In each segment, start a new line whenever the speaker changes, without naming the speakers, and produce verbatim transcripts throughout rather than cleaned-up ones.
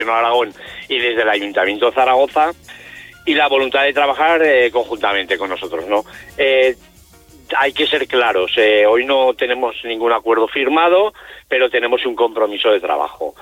de Aragón y desde el Ayuntamiento de Zaragoza, y la voluntad de trabajar eh, conjuntamente con nosotros, ¿no? Eh, hay que ser claros, eh, hoy no tenemos ningún acuerdo firmado, pero tenemos un compromiso de trabajo.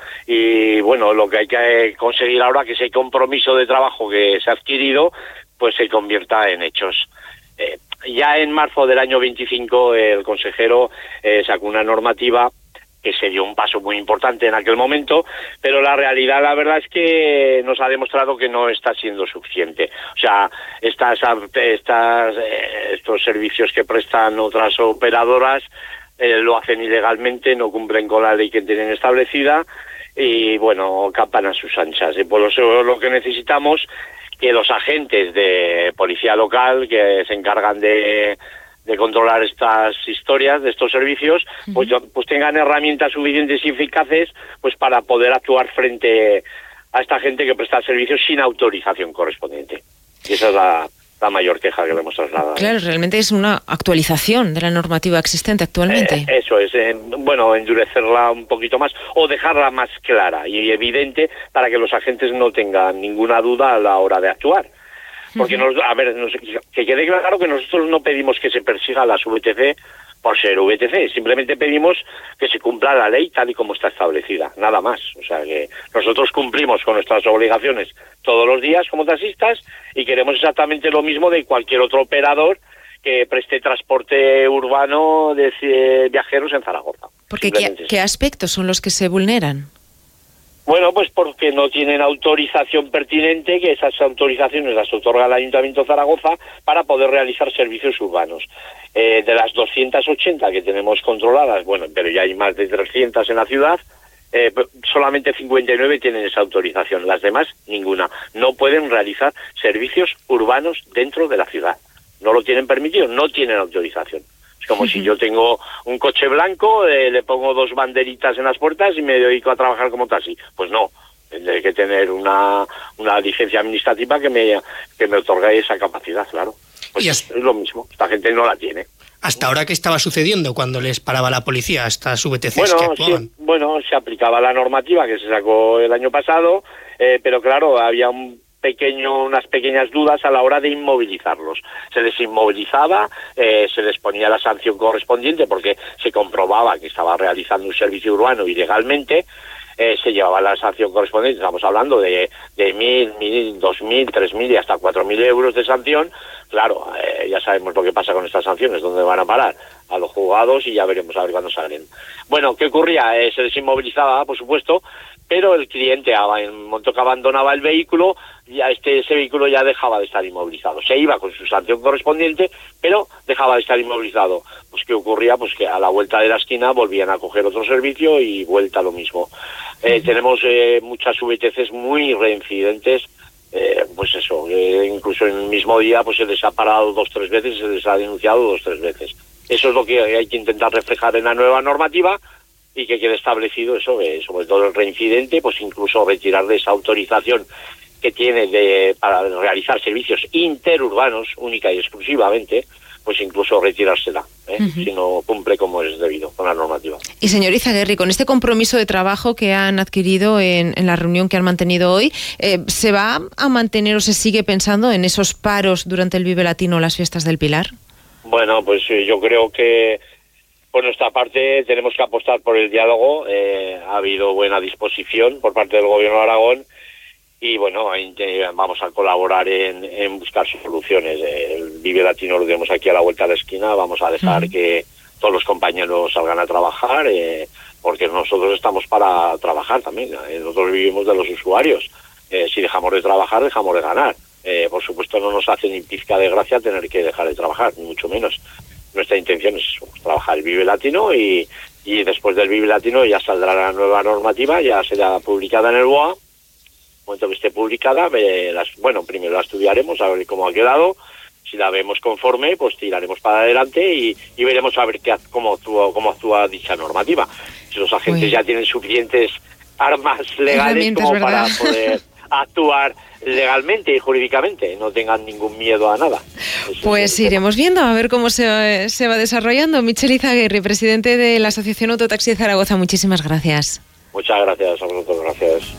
Y bueno, lo que hay que conseguir ahora es que ese compromiso de trabajo que se ha adquirido, pues se convierta en hechos. Eh, ya en marzo del año veinticinco el consejero eh, sacó una normativa que se dio un paso muy importante en aquel momento, pero la realidad, la verdad es que nos ha demostrado que no está siendo suficiente. O sea, estas, estas, eh, estos servicios que prestan otras operadoras eh, lo hacen ilegalmente, no cumplen con la ley que tienen establecida y, bueno, campan a sus anchas. Y por eso lo que necesitamos que los agentes de policía local que se encargan de de controlar estas historias, de estos servicios, uh-huh. pues, pues tengan herramientas suficientes y eficaces pues para poder actuar frente a esta gente que presta servicios sin autorización correspondiente. Y esa es la, la mayor queja que le hemos trasladado.
Claro, realmente es una actualización de la normativa existente actualmente.
Eh, eso es, eh, bueno, endurecerla un poquito más o dejarla más clara y evidente para que los agentes no tengan ninguna duda a la hora de actuar. Porque, nos, a ver, nos, que quede claro que nosotros no pedimos que se persiga a las V T C por ser V T C, simplemente pedimos que se cumpla la ley tal y como está establecida, nada más. O sea, que nosotros cumplimos con nuestras obligaciones todos los días como taxistas y queremos exactamente lo mismo de cualquier otro operador que preste transporte urbano de viajeros en Zaragoza.
Porque ¿qué, ¿qué aspectos son los que se vulneran?
Bueno, pues porque no tienen autorización pertinente, que esas autorizaciones las otorga el Ayuntamiento de Zaragoza para poder realizar servicios urbanos. Eh, de las doscientas ochenta que tenemos controladas, bueno, pero ya hay más de trescientas en la ciudad, eh, solamente cincuenta y nueve tienen esa autorización, las demás ninguna. No pueden realizar servicios urbanos dentro de la ciudad. No lo tienen permitido, no tienen autorización. Es como si yo tengo un coche blanco, eh, le pongo dos banderitas en las puertas y me dedico a trabajar como taxi. Pues no, tendré que tener una, una licencia administrativa que me, que me otorgue esa capacidad, claro. Pues
y es,
es lo mismo, esta gente no la tiene.
¿Hasta ahora qué estaba sucediendo cuando les paraba la policía, estas V T Cs
bueno,
que actuaban?
Sí, bueno, se aplicaba la normativa que se sacó el año pasado, eh, pero claro, había un pequeño, unas pequeñas dudas a la hora de inmovilizarlos. Se les inmovilizaba, eh, se les ponía la sanción correspondiente porque se comprobaba que estaba realizando un servicio urbano ilegalmente, eh, se llevaba la sanción correspondiente, estamos hablando de, de mil, mil, dos mil, tres mil y hasta cuatro mil euros de sanción. Claro, eh, ya sabemos lo que pasa con estas sanciones, dónde van a parar, a los juzgados y ya veremos a ver cuándo salen. Bueno, ¿qué ocurría? Eh, se les inmovilizaba, por supuesto, pero el cliente, en el momento que abandonaba el vehículo, ya este ese vehículo ya dejaba de estar inmovilizado. Se iba con su sanción correspondiente, pero dejaba de estar inmovilizado. Pues ¿qué ocurría? Pues que a la vuelta de la esquina volvían a coger otro servicio y vuelta lo mismo. Eh, uh-huh. Tenemos eh, muchas V T Cs muy reincidentes, eh, pues eso, eh, incluso en el mismo día pues se les ha parado dos tres veces, se les ha denunciado dos tres veces. Eso es lo que hay que intentar reflejar en la nueva normativa, y que quede establecido eso, eh, sobre todo el reincidente, pues incluso retirar de esa autorización que tiene de para realizar servicios interurbanos, única y exclusivamente, pues incluso retirársela, ¿eh? Uh-huh. Si no cumple como es debido con la normativa.
Y señor Izaguirre, con este compromiso de trabajo que han adquirido en, en la reunión que han mantenido hoy, eh, ¿se va a mantener o se sigue pensando en esos paros durante el Vive Latino o las fiestas del Pilar?
Bueno, pues eh, yo creo que por nuestra parte tenemos que apostar por el diálogo. Eh, ha habido buena disposición por parte del Gobierno de Aragón y bueno, vamos a colaborar en, en buscar soluciones. El Vive Latino lo tenemos aquí a la vuelta de la esquina, vamos a dejar uh-huh. que todos los compañeros salgan a trabajar, eh, porque nosotros estamos para trabajar también, eh, nosotros vivimos de los usuarios. Eh, si dejamos de trabajar, dejamos de ganar. Eh, por supuesto no nos hace ni pizca de gracia tener que dejar de trabajar, ni mucho menos. Nuestra intención es trabajar el Vive Latino y, y después del Vive Latino ya saldrá la nueva normativa, ya será publicada en el B O A. En el momento que esté publicada, eh, las, bueno, primero la estudiaremos a ver cómo ha quedado. Si la vemos conforme, pues tiraremos para adelante y, y veremos a ver qué, cómo, actúa, cómo actúa dicha normativa. Si los agentes Uy. ya tienen suficientes armas legales como ¿verdad? para poder actuar legalmente y jurídicamente, no tengan ningún miedo a nada. Eso
pues iremos tema. viendo a ver cómo se, se va desarrollando. Michel Izaguirre, presidente de la Asociación Autotaxi de Zaragoza, muchísimas gracias.
Muchas gracias a vosotros, gracias.